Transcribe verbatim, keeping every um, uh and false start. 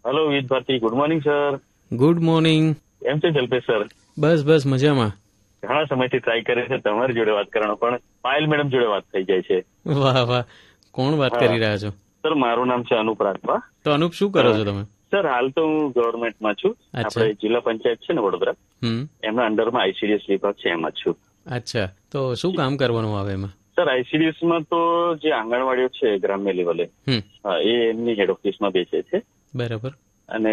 Hello વિદ Bharati, good morning sir. Good morning. એમ છે Jalpesh sir? બસ બસ મજામાં. ઘણા સમયથી ટ્રાય કરે છે તમારી જોડે વાત કરવાનો, પણ પાયલ મેડમ જોડે વાત થઈ જાય છે. વાહ વાહ, કોણ વાત કરી રહ્યા છો? સર મારું નામ છે અનુપ રાઠવા. તો અનુપ, શું કરો છો તમે? સર હાલ તો હું ગવર્મેન્ટમાં છું. આપણે જિલ્લા પંચાયત છે ને વડોદરા, એમના અંડરમાં આઈસીડીએસ વિભાગ છે એમાં છું. અચ્છા, તો શું કામ કરવાનું આવે એમાં? સર આઈસીડીએસ માં તો જે આંગણવાડીઓ છે ગ્રામ્ય લેવલે, એ એમની હેડ ઓફિસમાં બેસે છે. બરાબર.